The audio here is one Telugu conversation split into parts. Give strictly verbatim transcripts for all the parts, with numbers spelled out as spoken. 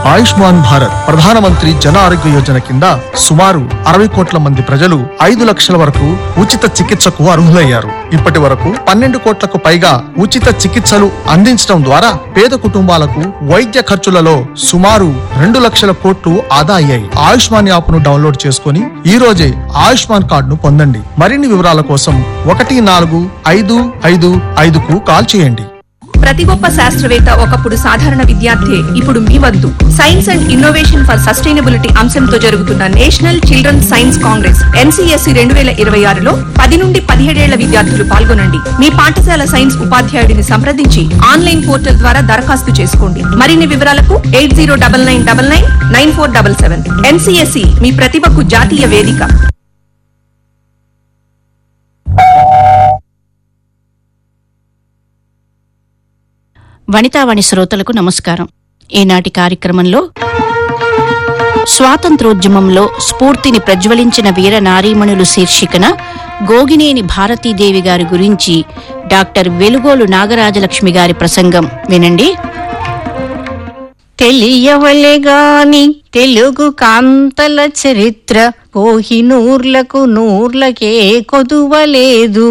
ఆయుష్మాన్ భారత్ ప్రధానమంత్రి జన ఆరోగ్య యోజన కింద సుమారు అరవై కోట్ల మంది ప్రజలు ఐదు లక్షల వరకు ఉచిత చికిత్సకు అర్హులయ్యారు. ఇప్పటి వరకు పన్నెండు కోట్లకు పైగా ఉచిత చికిత్సలు అందించడం ద్వారా పేద కుటుంబాలకు వైద్య ఖర్చులలో సుమారు రెండు లక్షల కోట్లు ఆదా అయ్యాయి. ఆయుష్మాన్ యాప్ ను డౌన్లోడ్ చేసుకుని ఈ రోజే ఆయుష్మాన్ కార్డును పొందండి. మరిన్ని వివరాల కోసం ఒకటి నాలుగు ఐదు ఐదు ఐదుకు కాల్ చేయండి. ప్రతి గొప్ప శాస్త్రవేత్త ఒకప్పుడు సాధారణ విద్యార్థి, ఇప్పుడు మీ వద్దు. Science and innovation for sustainability అంశంతో జరుగుతున్న national children science Congress NCSC రెండు వేల ఇరవై ఆరులో పది నుండి పదిహేడేళ్ల విద్యార్థులు పాల్గొనండి. మీ పాఠశాల సైన్స్ ఉపాధ్యాయుడిని సంప్రదించి ఆన్లైన్ పోర్టల్ ద్వారా దరఖాస్తు చేసుకోండి. మరిన్ని వివరాలకు eight zero double nine double nine nine four double seven. NCSC మీ ప్రతిభకు జాతీయ వేదిక. వనితావాణి శ్రోతలకు నమస్కారం. ఈనాటి కార్యక్రమంలో స్వాతంత్రోద్యమంలో స్ఫూర్తిని ప్రజ్వలించిన వీర నారీమణులు శీర్షికన గోగినేని భారతీదేవి గారి గురించి డాక్టర్ వెలుగోలు నాగరాజలక్ష్మి గారి ప్రసంగం వినండి. తెలియవలెగాని తెలుగు కాంతల చరిత్ర కోహినూర్లకు నూర్లకే కొదువలేదు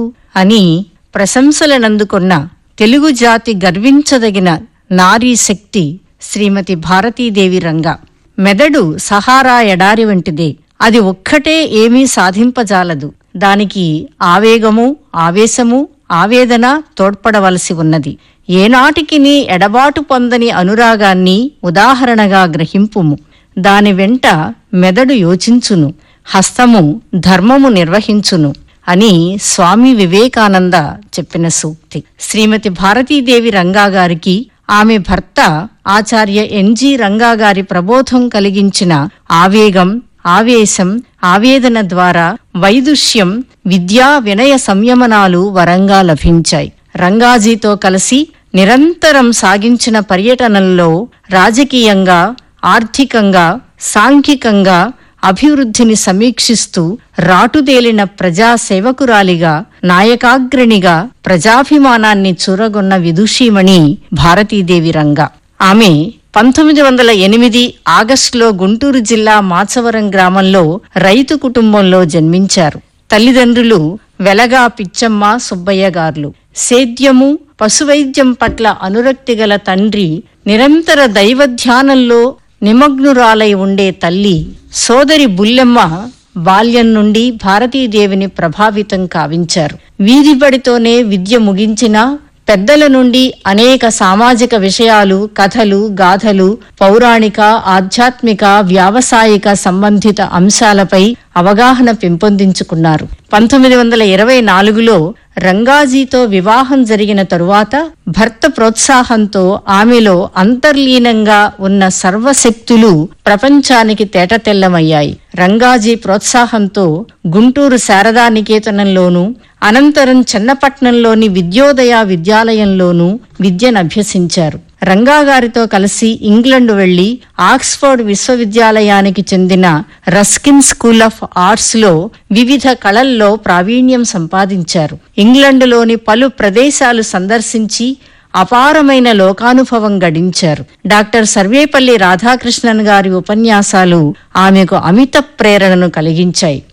అని ప్రశంసలనందుకున్న తెలుగు జాతి గర్వించదగిన నారీ శక్తి శ్రీమతి భారతీదేవి రంగా. మెదడు సహారా ఎడారి వంటిదే. అది ఒక్కటే ఏమీ సాధింపజాలదు. దానికి ఆవేగము, ఆవేశము, ఆవేదన తోడ్పడవలసి ఉన్నది. ఏనాటికిని ఎడబాటు పొందని అనురాగాన్ని ఉదాహరణగా గ్రహింపుము. దాని వెంట మెదడు యోచించును, హస్తము ధర్మము నిర్వహించును అని స్వామి వివేకానంద చెప్పిన సూక్తి. శ్రీమతి భారతీదేవి రంగా గారికి ఆమె భర్త ఆచార్య ఎన్జి రంగా గారి ప్రబోధం కలిగించిన ఆవేగం, ఆవేశం, ఆవేదన ద్వారా వైదుష్యం, విద్యా వినయ సంయమనాలు వరంగా లభించాయి. రంగాజీతో కలిసి నిరంతరం సాగించిన పర్యటనల్లో రాజకీయంగా, ఆర్థికంగా, సాంఘికంగా అభివృద్ధిని సమీక్షిస్తూ రాటుదేలిన ప్రజా సేవకురాలిగా, నాయకాగ్రణిగా ప్రజాభిమానాన్ని చూరగొన్న విదుషీమణి భారతీదేవి రంగా. ఆమె పంతొమ్మిది వందల ఎనిమిది ఆగస్టులో గుంటూరు జిల్లా మాచవరం గ్రామంలో రైతు కుటుంబంలో జన్మించారు. తల్లిదండ్రులు వెలగా పిచ్చమ్మ, సుబ్బయ్య గార్లు. సేద్యము, పశువైద్యం పట్ల అనురక్తి గల తండ్రి, నిరంతర దైవధ్యానంలో నిమగ్నురాలై ఉండే తల్లి సోదరి బుల్లెమ్మ బాల్యం నుండి భారతీదేవిని ప్రభావితం కావించారు. వీధిబడితోనే విద్య ముగించిన పెద్దల నుండి అనేక సామాజిక విషయాలు, కథలు, గాథలు, పౌరాణిక, ఆధ్యాత్మిక, వ్యావసాయిక సంబంధిత అంశాలపై అవగాహన పెంపొందించుకున్నారు. పంతొమ్మిది వందల ఇరవై నాలుగులో రంగాజీతో వివాహం జరిగిన తరువాత భర్త ప్రోత్సాహంతో ఆమెలో అంతర్లీనంగా ఉన్న సర్వశక్తులు ప్రపంచానికి తేటతెల్లమయ్యాయి. రంగాజీ ప్రోత్సాహంతో గుంటూరు శారదా నికేతనంలోనూ, అనంతరం చెన్నపట్నంలోని విద్యోదయ విద్యాలయంలోనూ విద్యనభ్యసించారు. రంగాగారితో కలిసి ఇంగ్లండు వెళ్లి ఆక్స్ఫర్డ్ విశ్వవిద్యాలయానికి చెందిన రస్కిన్ స్కూల్ ఆఫ్ ఆర్ట్స్ లో వివిధ కళల్లో ప్రావీణ్యం సంపాదించారు. ఇంగ్లండులోని పలు ప్రదేశాలు సందర్శించి అపారమైన లోకానుభవం గడించారు. డాక్టర్ సర్వేపల్లి రాధాకృష్ణన్ గారి ఉపన్యాసాలు ఆమెకు అమిత ప్రేరణను కలిగించాయి.